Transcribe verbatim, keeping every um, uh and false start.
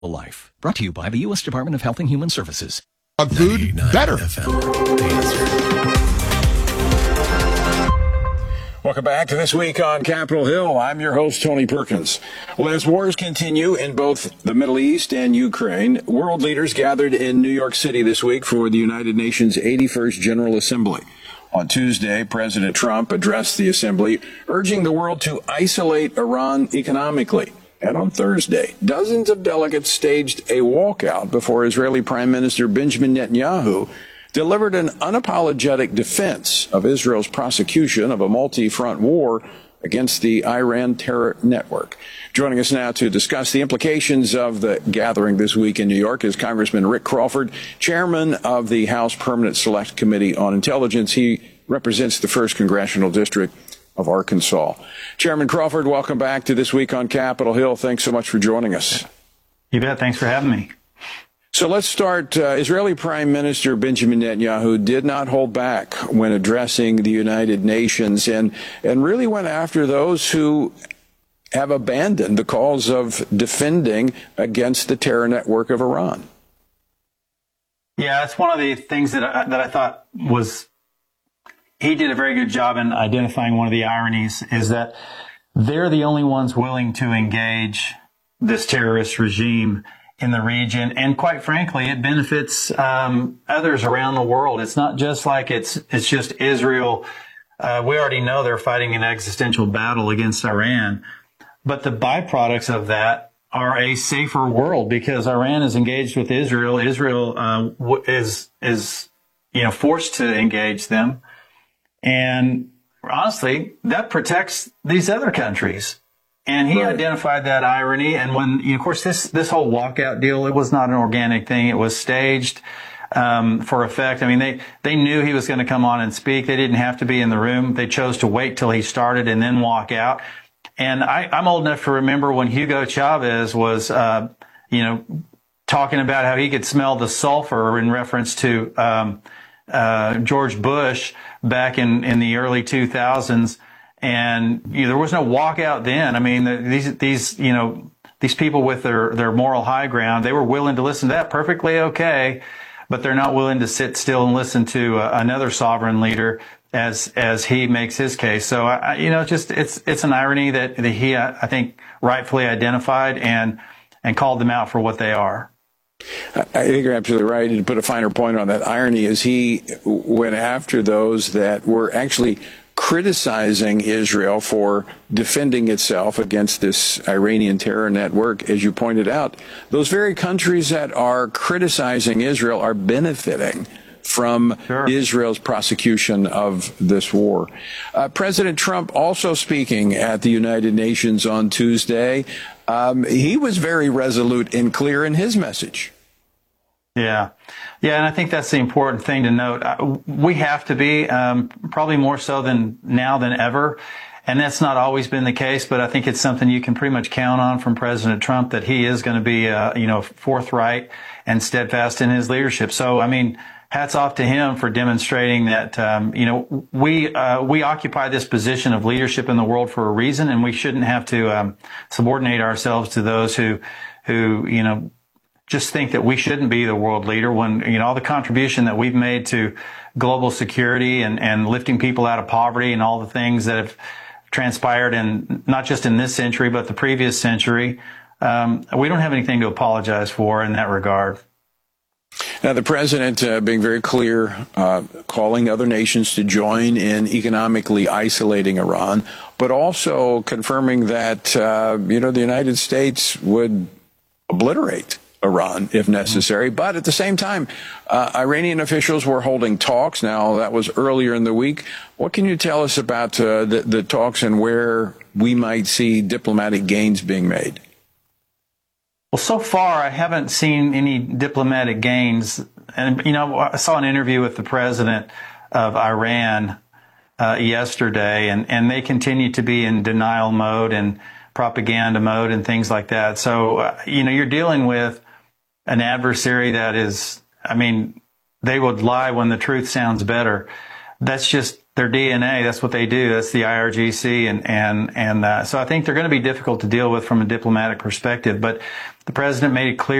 Life. Brought to you by the U S Department of Health and Human Services. On food, better. F M. Welcome back to This Week on Capitol Hill. I'm your host, Tony Perkins. Well, as wars continue in both the Middle East and Ukraine, world leaders gathered in New York City this week for the United Nations eighty-first General Assembly. On Tuesday, President Trump addressed the assembly, urging the world to isolate Iran economically. And on Thursday, dozens of delegates staged a walkout before Israeli Prime Minister Benjamin Netanyahu delivered an unapologetic defense of Israel's prosecution of a multi-front war against the Iran terror network. Joining us now to discuss the implications of the gathering this week in New York is Congressman Rick Crawford, chairman of the House Permanent Select Committee on Intelligence. He represents the first Congressional District of Arkansas. Chairman Crawford, welcome back to This Week on Capitol Hill. Thanks so much for joining us. You bet. Thanks for having me. So let's start. Uh, Israeli Prime Minister Benjamin Netanyahu did not hold back when addressing the United Nations and, and really went after those who have abandoned the cause of defending against the terror network of Iran. Yeah, it's one of the things that I, that I thought was, he did a very good job in identifying one of the ironies is that they're the only ones willing to engage this terrorist regime in the region. And quite frankly, it benefits um, others around the world. It's not just like it's it's just Israel. Uh, we already know they're fighting an existential battle against Iran. But the byproducts of that are a safer world because Iran is engaged with Israel. Israel uh, is, is, you know, forced to engage them. And honestly, that protects these other countries. And he right. identified that irony. And when, you know, of course, this, this whole walkout deal, it was not an organic thing. It was staged, um, for effect. I mean, they, they knew he was going to come on and speak. They didn't have to be in the room. They chose to wait till he started and then walk out. And I, I'm old enough to remember when Hugo Chavez was, uh, you know, talking about how he could smell the sulfur in reference to, um, uh, George Bush back in, in the early two thousands. And you know, there was no walkout then. I mean, the, these, these, you know, these people with their, their moral high ground, they were willing to listen to that, perfectly okay, but they're not willing to sit still and listen to uh, another sovereign leader as, as he makes his case. So, I, you know, just, it's, it's an irony that, that he, I think, rightfully identified and, and called them out for what they are. I think you're absolutely right. And to put a finer point on that irony is he went after those that were actually criticizing Israel for defending itself against this Iranian terror network. As you pointed out, those very countries that are criticizing Israel are benefiting from sure. Israel's prosecution of this war. Uh, President Trump also speaking at the United Nations on Tuesday. Um, he was very resolute and clear in his message. Yeah. Yeah, and I think that's the important thing to note. Uh, we have to be, um, probably more so than now than ever. And that's not always been the case, but I think it's something you can pretty much count on from President Trump that he is going to be, uh, you know, forthright and steadfast in his leadership. So, I mean, hats off to him for demonstrating that, um, you know, we, uh, we occupy this position of leadership in the world for a reason, and we shouldn't have to, um, subordinate ourselves to those who, who, you know, just think that we shouldn't be the world leader when, you know, all the contribution that we've made to global security and, and lifting people out of poverty and all the things that have transpired in not just in this century, but the previous century. Um, we don't have anything to apologize for in that regard. Now, the president uh, being very clear, uh, calling other nations to join in economically isolating Iran, but also confirming that, uh, you know, the United States would obliterate Iran if necessary. But at the same time, uh, Iranian officials were holding talks. Now, that was earlier in the week. What can you tell us about uh, the, the talks and where we might see diplomatic gains being made? Well, so far, I haven't seen any diplomatic gains. And, you know, I saw an interview with the president of Iran uh, yesterday, and, and they continue to be in denial mode and propaganda mode and things like that. So, uh, you know, you're dealing with an adversary that is, I mean, they would lie when the truth sounds better. That's just their D N A. That's what they do. That's the I R G C. And, and, and, uh, so I think they're going to be difficult to deal with from a diplomatic perspective. But The president made it clear